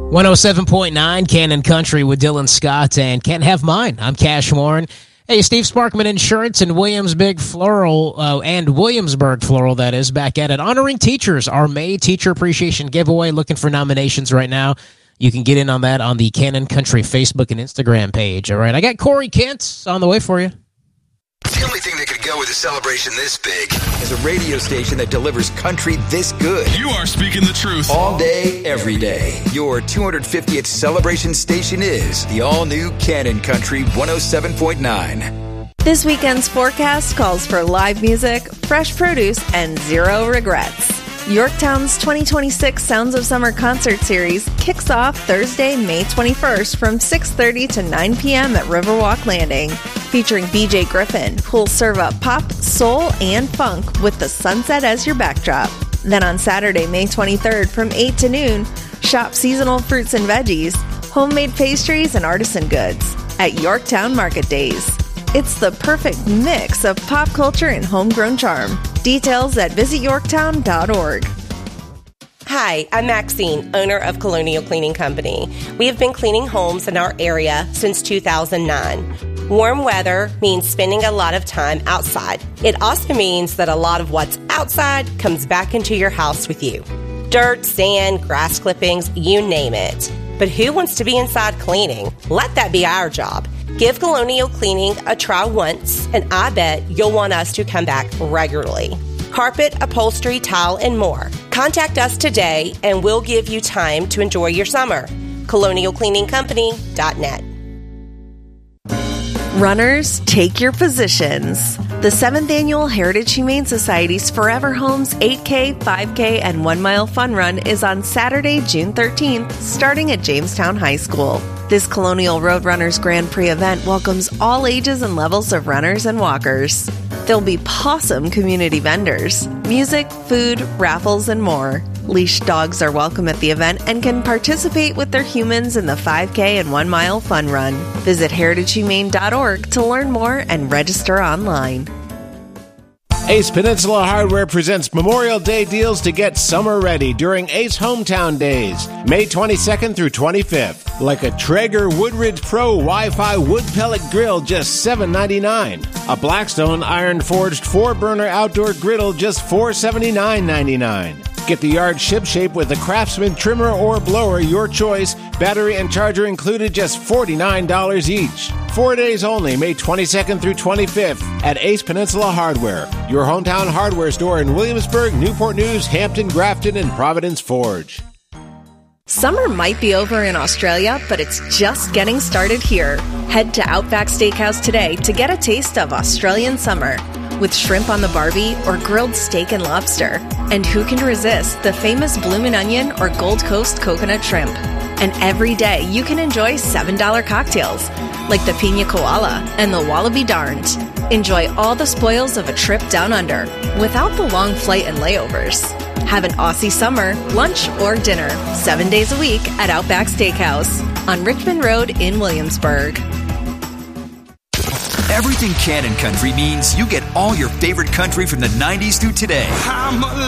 107.9 Cannon Country with Dylan Scott and Can't Have Mine. I'm Cash Warren. Hey, Steve Sparkman Insurance and Williamsburg Floral, that is, back at it. Honoring teachers, our May Teacher Appreciation Giveaway. Looking for nominations right now. You can get in on that on the Cannon Country Facebook and Instagram page. All right, I got Corey Kent on the way for you. The only thing that could go with a celebration this big is a radio station that delivers country this good. You are speaking the truth. All day, every day. Your 250th celebration station is the all-new Cannon Country 107.9. This weekend's forecast calls for live music, fresh produce, and zero regrets. Yorktown's 2026 Sounds of Summer concert series kicks off Thursday, May 21st from 6:30 to 9 p.m. at Riverwalk Landing, featuring BJ Griffin, who'll serve up pop, soul, and funk with the sunset as your backdrop. Then on Saturday, May 23rd from 8 to noon, shop seasonal fruits and veggies, homemade pastries, and artisan goods at Yorktown Market Days. It's the perfect mix of pop culture and homegrown charm. Details at visityorktown.org. Hi, I'm Maxine, owner of Colonial Cleaning Company. We have been cleaning homes in our area since 2009. Warm weather means spending a lot of time outside. It also means that a lot of what's outside comes back into your house with you. Dirt, sand, grass clippings, you name it. But who wants to be inside cleaning? Let that be our job. Give Colonial Cleaning a try once, and I bet you'll want us to come back regularly. Carpet, upholstery, tile, and more. Contact us today, and we'll give you time to enjoy your summer. ColonialCleaningCompany.net. Runners, take your positions. The 7th Annual Heritage Humane Society's Forever Homes 8K, 5K, and 1 Mile Fun Run is on Saturday, June 13th, starting at Jamestown High School. This Colonial Roadrunners Grand Prix event welcomes all ages and levels of runners and walkers. There'll be Possum community vendors, music, food, raffles, and more. Leashed dogs are welcome at the event and can participate with their humans in the 5K and 1 Mile Fun Run. Visit heritagehumane.org to learn more and register online. Ace Peninsula Hardware presents Memorial Day deals to get summer ready during Ace Hometown Days, May 22nd through 25th. Like a Traeger Woodridge Pro Wi-Fi wood pellet grill, just $7.99. A Blackstone Iron Forged 4-burner outdoor griddle, just $479.99. Get the yard ship shape with a Craftsman trimmer or blower, your choice. Battery and charger included, just $49 each. 4 days only, May 22nd through 25th at Ace Peninsula Hardware, your hometown hardware store in Williamsburg, Newport News, Hampton, Grafton, and Providence Forge. Summer might be over in Australia, but it's just getting started here. Head to Outback Steakhouse today to get a taste of Australian summer with shrimp on the barbie or grilled steak and lobster. And who can resist the famous bloomin' onion or Gold Coast coconut shrimp? And every day you can enjoy $7 cocktails like the Pina Koala and the Wallaby Darned. Enjoy all the spoils of a trip down under without the long flight and layovers. Have an Aussie summer, lunch or dinner, 7 days a week at Outback Steakhouse on Richmond Road in Williamsburg. Everything Cannon Country means you get all your favorite country from the 90s through today. I'm a